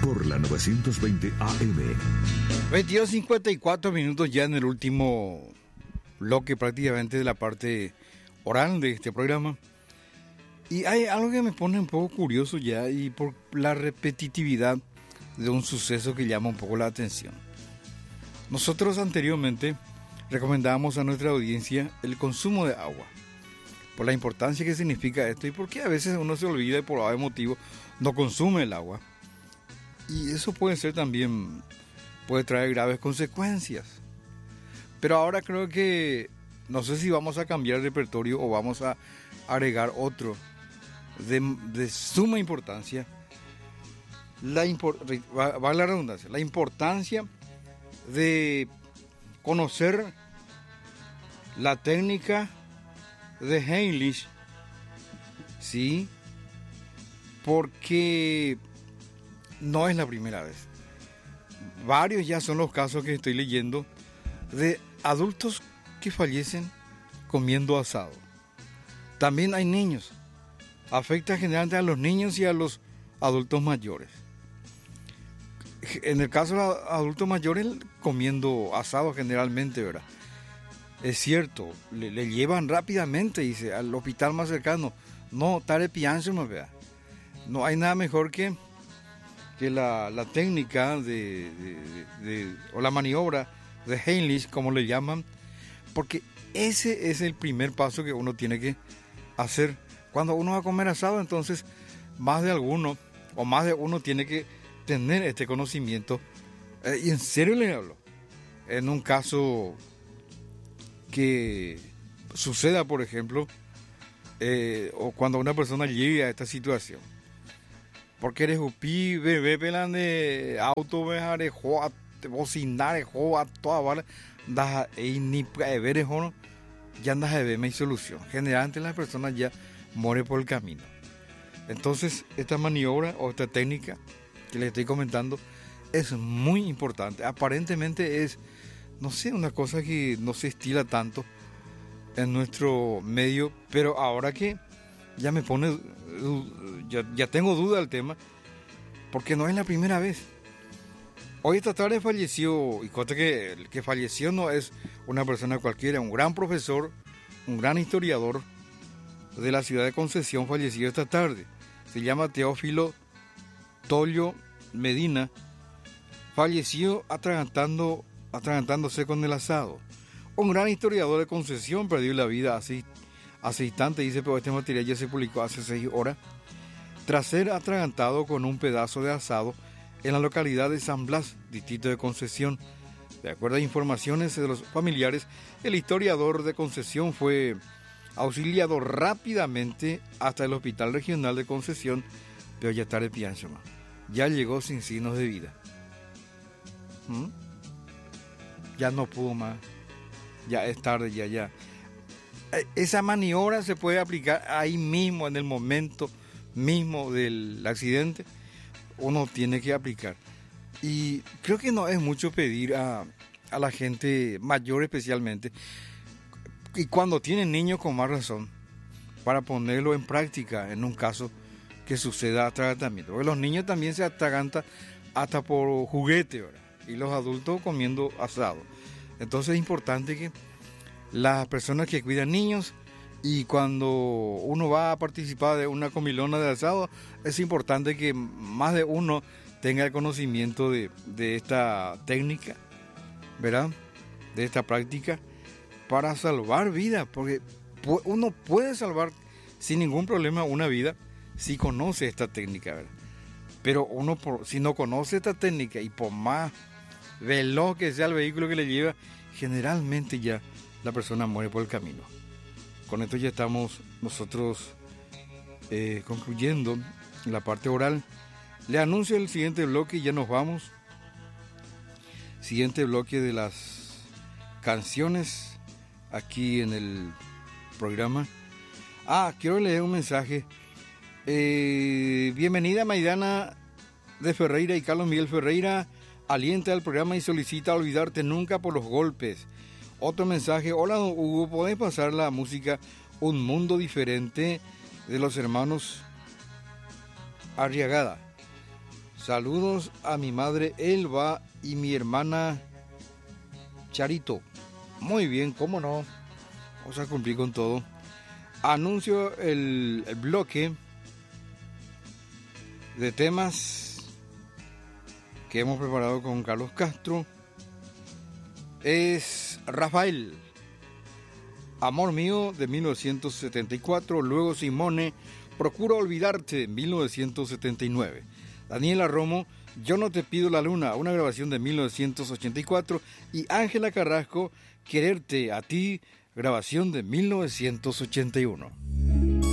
por la 920 AM. 22:54 minutos ya en el último bloque prácticamente de la parte oral de este programa. Y hay algo que me pone un poco curioso ya, y por la repetitividad de un suceso que llama un poco la atención. Nosotros anteriormente recomendábamos a nuestra audiencia el consumo de agua, por la importancia que significa esto y porque a veces uno se olvida y por algún motivo no consume el agua. Y eso puede ser también, puede traer graves consecuencias. Pero ahora creo que, no sé si vamos a cambiar el repertorio o vamos a agregar otro de suma importancia. Va la redundancia, la importancia de conocer la técnica de Heimlich, ¿sí? Porque no es la primera vez. Varios ya son los casos que estoy leyendo de adultos que fallecen comiendo asado. También hay niños. Afecta generalmente a los niños y a los adultos mayores. En el caso de los adultos mayores, comiendo asado generalmente, ¿verdad? Es cierto, le llevan rápidamente, dice, al hospital más cercano. No, tare pianzo, me vea. No hay nada mejor que la técnica o la maniobra de Heimlich, como le llaman, porque ese es el primer paso que uno tiene que hacer. Cuando uno va a comer asado, entonces más de alguno o más de uno tiene que tener este conocimiento. Y en serio le hablo. En un caso que suceda, por ejemplo, o cuando una persona llegue a esta situación, porque eres upi, bebé, pelan de auto, de joa, bocinar, joa, toda bala, da ni ver jono, ya andas de ver, me hay solución. Generalmente las personas ya mueren por el camino. Entonces, esta maniobra o esta técnica que les estoy comentando es muy importante. Aparentemente es, no sé, una cosa que no se estila tanto en nuestro medio, pero ahora que ya me pone, ya tengo duda del tema, porque no es la primera vez. Hoy esta tarde falleció, y consta que el que falleció no es una persona cualquiera, un gran profesor, un gran historiador de la ciudad de Concepción, falleció esta tarde. Se llama Teófilo Tollo Medina. Falleció atragantándose con el asado. Un gran historiador de Concepción perdió la vida hace instantes, dice, pero este material ya se publicó hace 6 horas, tras ser atragantado con un pedazo de asado en la localidad de San Blas, distrito de Concepción. De acuerdo a informaciones de los familiares, el historiador de Concepción fue auxiliado rápidamente hasta el Hospital Regional de Concepción, pero ya tarde pienso, ya llegó sin signos de vida. Ya no pudo más, ya es tarde, ya. Esa maniobra se puede aplicar ahí mismo, en el momento mismo del accidente, uno tiene que aplicar. Y creo que no es mucho pedir a la gente mayor especialmente, y cuando tienen niños con más razón, para ponerlo en práctica en un caso que suceda atragantamiento. Porque los niños también se atragantan hasta por juguete, ¿verdad? Y los adultos comiendo asado. Entonces es importante que las personas que cuidan niños, y cuando uno va a participar de una comilona de asado, es importante que más de uno tenga el conocimiento de esta técnica, ¿verdad? De esta práctica, para salvar vidas, porque uno puede salvar sin ningún problema una vida si conoce esta técnica, ¿verdad? Pero uno, si no conoce esta técnica, y por más veloz que sea el vehículo que le lleva, generalmente ya la persona muere por el camino. Con esto ya estamos nosotros concluyendo la parte oral. Le anuncio el siguiente bloque y ya nos vamos. Siguiente bloque de las canciones aquí en el programa. Quiero leer un mensaje. Bienvenida Maidana de Ferreira y Carlos Miguel Ferreira. Alienta al programa y solicita olvidarte nunca por los golpes. Otro mensaje. Hola don Hugo, ¿podés pasar la música Un Mundo Diferente de los hermanos Arriagada? Saludos a mi madre Elba y mi hermana Charito. Muy bien, cómo no. Vamos a cumplir con todo. Anuncio el bloque de temas que hemos preparado con Carlos Castro. Es Rafael, Amor mío, de 1974. Luego Simone, Procuro olvidarte, 1979. Daniela Romo, Yo no te pido la luna, una grabación de 1984. Y Ángela Carrasco, Quererte a ti, grabación de 1981.